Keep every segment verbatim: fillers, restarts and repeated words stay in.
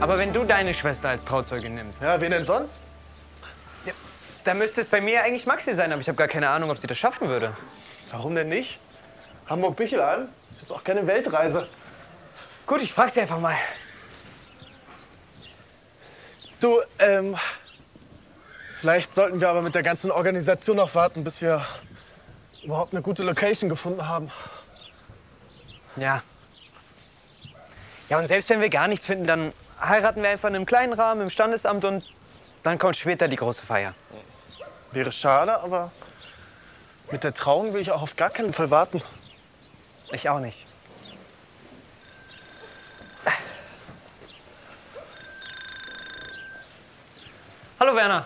Aber wenn du deine Schwester als Trauzeugin nimmst, Ja, wen denn sonst? ja, dann müsste es bei mir eigentlich Maxi sein, aber ich habe gar keine Ahnung, ob sie das schaffen würde. Warum denn nicht? Hamburg-Bichelheim ist jetzt auch keine Weltreise. Gut, ich frage sie einfach mal. Du, ähm, vielleicht sollten wir aber mit der ganzen Organisation noch warten, bis wir überhaupt eine gute Location gefunden haben. Ja. Ja, und selbst wenn wir gar nichts finden, dann heiraten wir einfach in einem kleinen Rahmen im Standesamt und dann kommt später die große Feier. Wäre schade, aber mit der Trauung will ich auch auf gar keinen Fall warten. Ich auch nicht. Hallo Werner.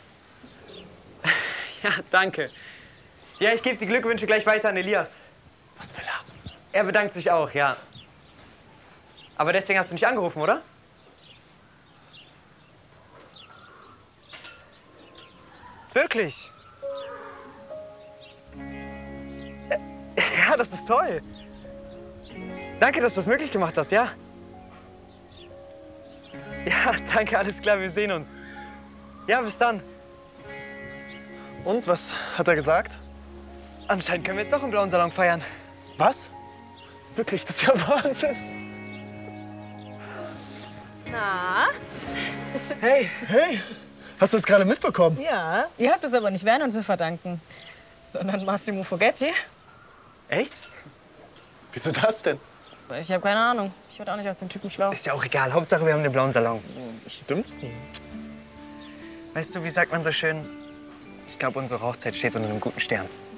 Ja, danke. Ja, ich gebe die Glückwünsche gleich weiter an Elias. Was will er? Er bedankt sich auch, ja. Aber deswegen hast du nicht angerufen, oder? Wirklich? Ja, das ist toll. Danke, dass du es möglich gemacht hast, ja? Ja, danke, alles klar, wir sehen uns. Ja, bis dann. Und, was hat er gesagt? Anscheinend können wir jetzt doch im blauen Salon feiern. Was? Wirklich, das ist ja Wahnsinn. Na? Hey, hey, hast du das gerade mitbekommen? Ja. Ihr habt es aber nicht Werner zu verdanken, sondern Massimo Foghetti. Echt? Wieso das denn? Ich habe keine Ahnung. Ich werde auch nicht aus dem Typen schlau. Ist ja auch egal, Hauptsache wir haben den blauen Salon. Stimmt. Weißt du, wie sagt man so schön? Ich glaube, unsere Hochzeit steht unter einem guten Stern.